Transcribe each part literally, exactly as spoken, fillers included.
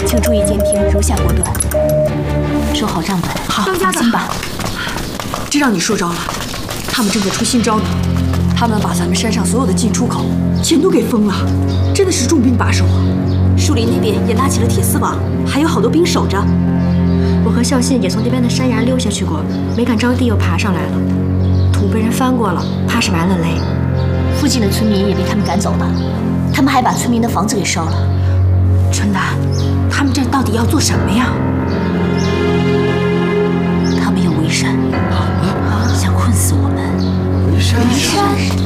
请注意监听，如下果断。收好账本。好，放心吧。 这让你说着了，他们正在出新招呢。他们把咱们山上所有的进出口全都给封了，真的是重兵把守啊！ 树林那边也拉起了铁丝网，还有好多兵守着。 我和孝信也从那边的山崖溜下去过，没敢着地又爬上来了。土被人翻过了，怕是埋了雷。 附近的村民也被他们赶走了，他们还把村民的房子给烧了。 春兰，他们这到底要做什么呀？ 他们要围山，想困死我们。 围山？ 围山？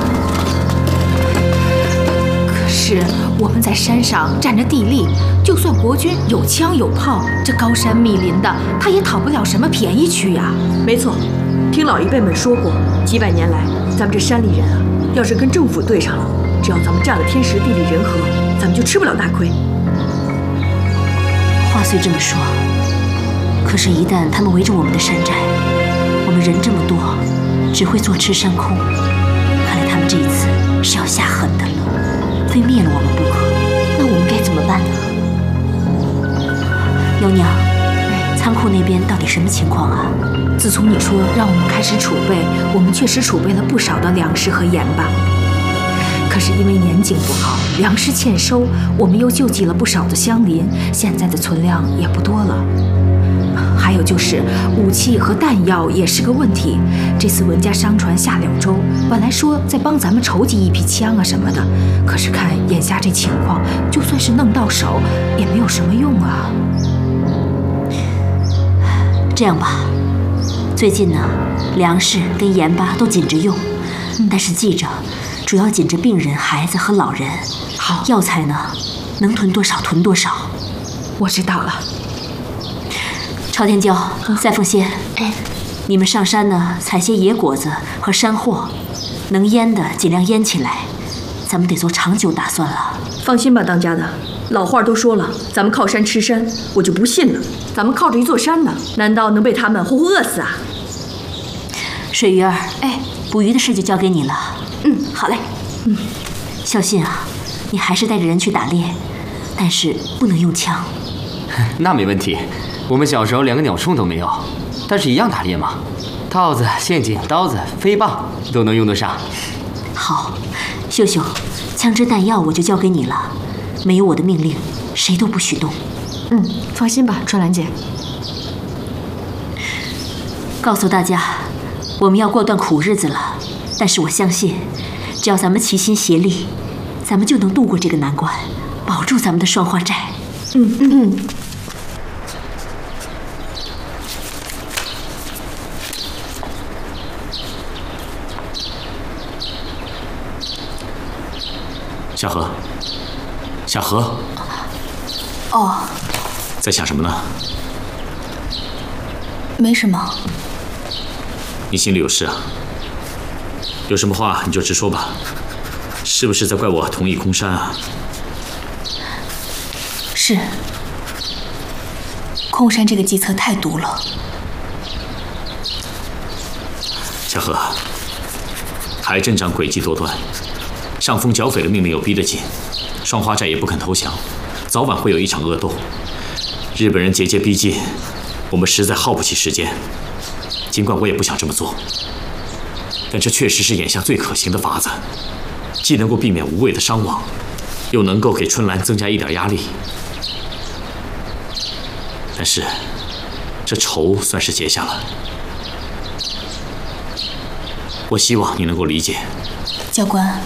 可是我们在山上占着地利，就算国军有枪有炮，这高山密林的，他也讨不了什么便宜去呀。 没错，听老一辈们说过，几百年来，咱们这山里人啊，要是跟政府对上了，只要咱们占了天时地利人和，咱们就吃不了大亏。 话虽这么说，可是，一旦他们围着我们的山寨，我们人这么多，只会坐吃山空。看来他们这一次是要下狠的了，非灭了我们不可。那我们该怎么办呢？幺娘，仓库那边到底什么情况啊？ 自从你说让我们开始储备，我们确实储备了不少的粮食和盐巴。可是因为年景不好，粮食欠收，我们又救济了不少的乡邻，现在的存量也不多了。还有就是武器和弹药也是个问题。这次文家商船下柳州，本来说在帮咱们筹集一批枪啊什么的，可是看眼下这情况，就算是弄到手，也没有什么用啊。 这样吧，最近呢，粮食跟盐巴都紧着用，但是记着，主要紧着病人、孩子和老人。 好， 药材呢，能囤多少囤多少。 我知道了。 朝天椒、赛凤仙，哎，你们上山呢，采些野果子和山货，能腌的尽量腌起来，咱们得做长久打算了。 放心吧，当家的，老话都说了，咱们靠山吃山，我就不信了。咱们靠着一座山呢，难道能被他们活活饿死啊？ 水鱼儿， 哎， 捕鱼的事就交给你了。 嗯，好嘞。 嗯，孝信啊，你还是带着人去打猎，但是不能用枪。 那没问题。我们小时候连个鸟铳都没有，但是一样打猎嘛，套子、陷阱、刀子、飞棒都能用得上。 好，秀秀，枪支弹药我就交给你了，没有我的命令，谁都不许动。 嗯，放心吧，春兰姐。 告诉大家，我们要过段苦日子了，但是我相信，只要咱们齐心协力，咱们就能度过这个难关，保住咱们的双花寨。 嗯嗯。 夏荷，夏荷， 哦， 在想什么呢？ 没什么。 你心里有事啊？有什么话你就直说吧。是不是在怪我同意空山啊？ 是，空山这个计策太毒了。 夏荷，海镇长诡计多端。上峰剿匪的命令又逼得紧，双花寨也不肯投降，早晚会有一场恶斗。日本人节节逼近，我们实在耗不起时间。尽管我也不想这么做，但这确实是眼下最可行的法子，既能够避免无谓的伤亡，又能够给春兰增加一点压力。但是，这仇算是结下了。我希望你能够理解。 教官，